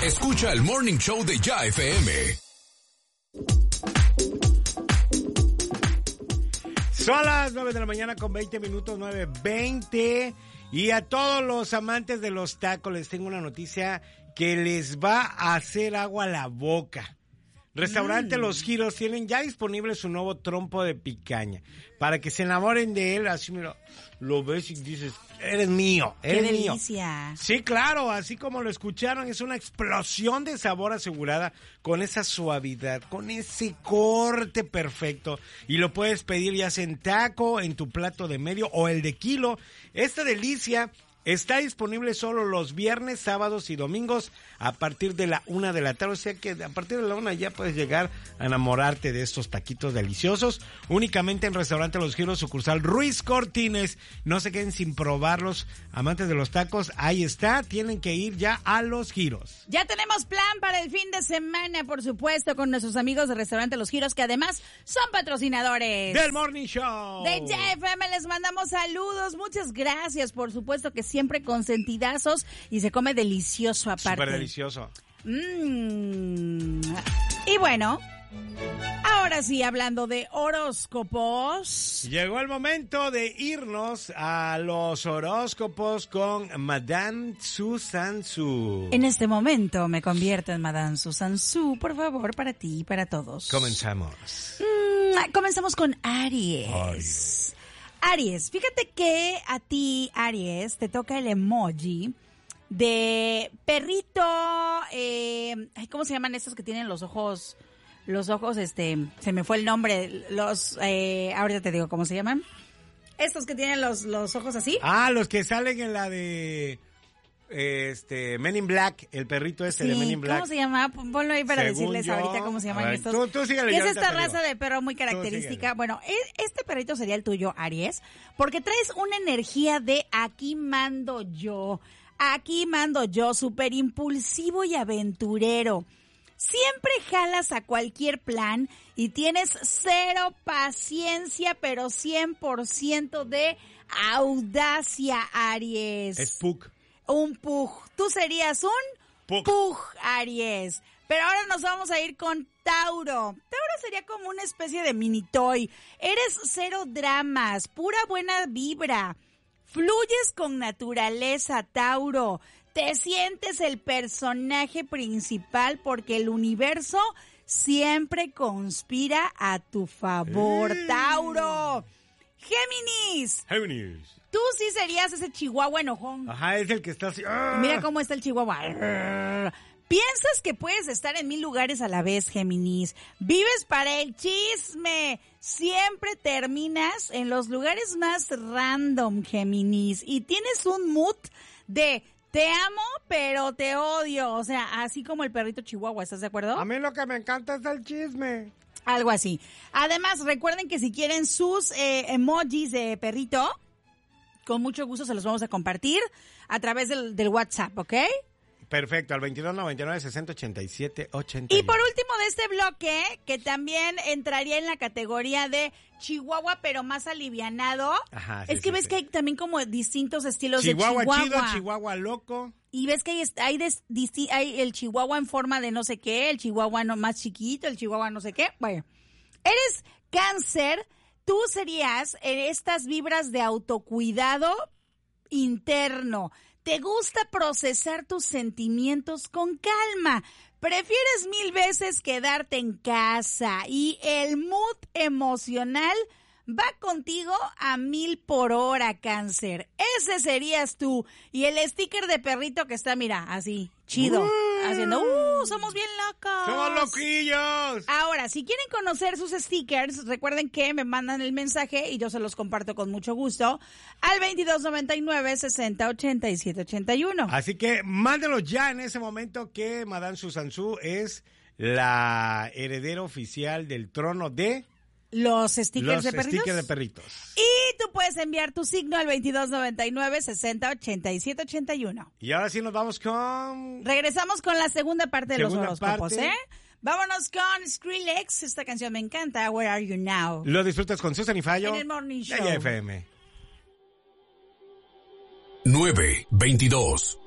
Escucha el Morning Show de Ya FM. Son las 9 de la mañana con 20 minutos, 9:20. Y a todos los amantes de los tacos les tengo una noticia que les va a hacer agua a la boca. Restaurante Los Giros tienen ya disponible su nuevo trompo de picaña. Para que se enamoren de él, así mira, lo ves y dices, eres mío, eres ¡Qué mío. delicia! Sí, claro, así como lo escucharon, es una explosión de sabor asegurada con esa suavidad, con ese corte perfecto. Y lo puedes pedir ya sea en taco, en tu plato de medio o el de kilo. Esta delicia está disponible solo los viernes, sábados y domingos a partir de la 1 de la tarde. O sea que a partir de la 1 ya puedes llegar a enamorarte de estos taquitos deliciosos. Únicamente en Restaurante Los Giros, sucursal Ruiz Cortines. No se queden sin probarlos, amantes de los tacos. Ahí está, tienen que ir ya a Los Giros. Ya tenemos plan para el fin de semana, por supuesto, con nuestros amigos de Restaurante Los Giros, que además son patrocinadores Del Morning Show. de Ya FM. Les mandamos saludos. Muchas gracias, por supuesto que siempre consentidazos y se come delicioso aparte. Súper delicioso. Y bueno, ahora sí, hablando de horóscopos. Llegó el momento de irnos a los horóscopos con Madame Susan Su. En este momento me convierto en Madame Susan Su, por favor, para ti y para todos. Comenzamos. Comenzamos con Aries. Aries, fíjate que a ti, Aries, te toca el emoji de perrito, ¿cómo se llaman estos que tienen los ojos, se me fue el nombre, ahorita te digo cómo se llaman, estos que tienen los ojos así. Ah, los que salen en la de, Men in Black, el perrito ese de Men in Black. ¿Cómo se llama? Ponlo ahí para Según decirles yo, ahorita cómo se llaman estos. Tú síguele, ¿Qué es yo esta ahorita te raza digo. de perro muy característica? síguele. Bueno, este perrito sería el tuyo, Aries, porque traes una energía de aquí mando yo, súper impulsivo y aventurero. Siempre jalas a cualquier plan y tienes cero paciencia, pero 100% de audacia, Aries. Es Puck. Un pug. Tú serías un pug, Aries. Pero ahora nos vamos a ir con Tauro. Tauro sería como una especie de mini toy. Eres cero dramas, pura buena vibra. Fluyes con naturaleza, Tauro. Te sientes el personaje principal porque el universo siempre conspira a tu favor, Tauro. Géminis. Tú sí serías ese chihuahua enojón. Ajá, es el que está así. Mira cómo está el chihuahua. Piensas que puedes estar en 1000 lugares a la vez, Géminis. Vives para el chisme. Siempre terminas en los lugares más random, Géminis. Y tienes un mood de te amo, pero te odio. O sea, así como el perrito chihuahua, ¿estás de acuerdo? A mí lo que me encanta es el chisme. Algo así. Además, recuerden que si quieren sus emojis de perrito, con mucho gusto se los vamos a compartir a través del WhatsApp, ¿ok? Perfecto, al 2299-6087-80. Y por último de este bloque, que también entraría en la categoría de Chihuahua, pero más alivianado. Ajá, es que ves que hay también como distintos estilos Chihuahua de Chihuahua. Chihuahua chido, Chihuahua loco. Y ves que hay el Chihuahua en forma de no sé qué, el Chihuahua no más chiquito, el Chihuahua no sé qué. Bueno, eres Cáncer, tú serías en estas vibras de autocuidado interno. Te gusta procesar tus sentimientos con calma. Prefieres 1000 veces quedarte en casa y el mood emocional va contigo a 1000 por hora, Cáncer. Ese serías tú. Y el sticker de perrito que está, mira, así, chido, haciendo, somos bien locos. ¡Somos loquillos! Ahora, si quieren conocer sus stickers, recuerden que me mandan el mensaje y yo se los comparto con mucho gusto al 2299-608781. Así que mándenlos ya en ese momento que Madame Susan Su es la heredera oficial del trono de... Los stickers de perritos. Stickers de perritos. Y tú puedes enviar tu signo al 2299-608781. Y ahora sí nos vamos con... Regresamos con la segunda parte de los horóscopos, parte. Vámonos con Skrillex. Esta canción me encanta. Where Are You Now? Lo disfrutas con Susan y Fallo. En el Morning Show. De FM. 9:22.